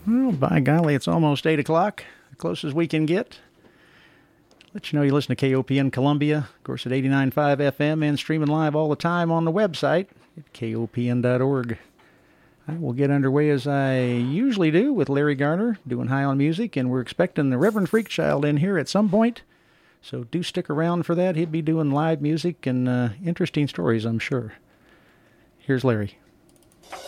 Well, by golly, it's almost 8 o'clock, the closest we can get. Let you know you listen to KOPN Columbia, of course, at 89.5 FM and streaming live all the time on the website at kopn.org. I will get underway as I usually do with Larry Garner doing High on Music, and we're expecting the Reverend Freakchild in here at some point, so do stick around for that. He'll be doing live music and interesting stories, I'm sure. Here's Larry.